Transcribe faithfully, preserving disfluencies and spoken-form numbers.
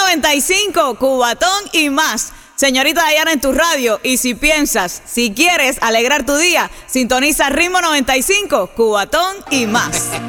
noventa y cinco, Cubatón y más. Señorita Dayana en tu radio. Y si piensas, si quieres alegrar tu día, sintoniza Ritmo noventa y cinco, Cubatón y más.